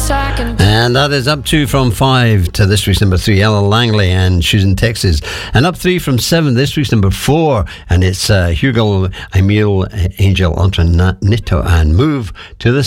second. And that is up 2 from 5 to this week's number 3, Ella Langley and Shoes in Texas. And up 3 from 7, this week's number 4, and it's Hugo Emil, Angel Antonito, and Move to the